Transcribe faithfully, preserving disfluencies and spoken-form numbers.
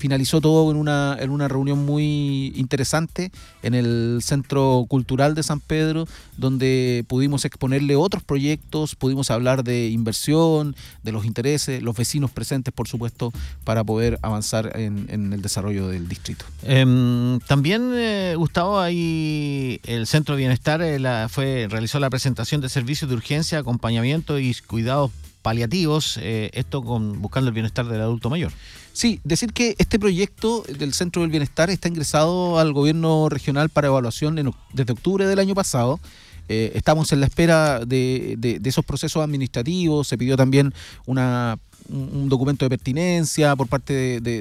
finalizó todo en una, en una reunión muy interesante en el Centro Cultural de San Pedro, donde pudimos exponerle otros proyectos, pudimos hablar de inversión, de los intereses, los vecinos presentes, por supuesto, para poder avanzar en, en el desarrollo del distrito. Eh, también, eh, Gustavo, ahí el Centro de Bienestar eh, la, fue realizó la presentación de servicios de urgencia, acompañamiento y cuidados paliativos, eh, esto con buscando el bienestar del adulto mayor. Sí, decir que este proyecto del Centro del Bienestar está ingresado al gobierno regional para evaluación en, desde octubre del año pasado. Eh, estamos en la espera de, de, de esos procesos administrativos. Se pidió también una, un documento de pertinencia por parte de, de,